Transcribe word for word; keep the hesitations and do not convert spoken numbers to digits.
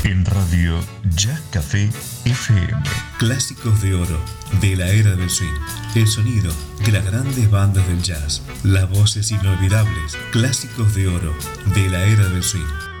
En Radio Jazz Café F M. Clásicos de oro de la era del swing. El sonido de las grandes bandas del jazz. Las voces inolvidables. Clásicos de oro de la era del swing.